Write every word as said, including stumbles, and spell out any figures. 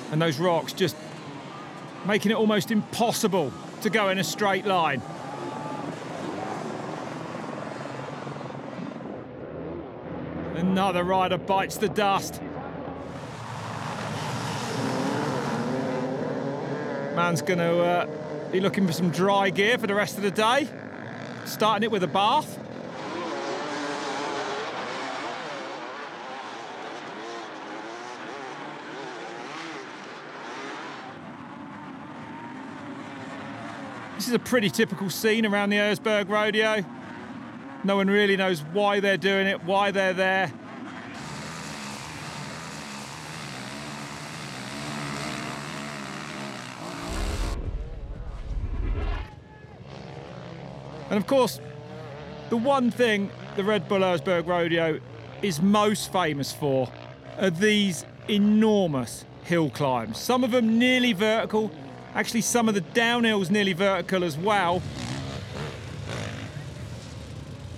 And those rocks just making it almost impossible to go in a straight line. Another rider bites the dust. Man's going to uh, be looking for some dry gear for the rest of the day. Starting it with a bath. This is a pretty typical scene around the Erzberg Rodeo. No one really knows why they're doing it, why they're there. And of course, the one thing the Red Bull Erzberg Rodeo is most famous for are these enormous hill climbs. Some of them nearly vertical. Actually, some of the downhills nearly vertical as well.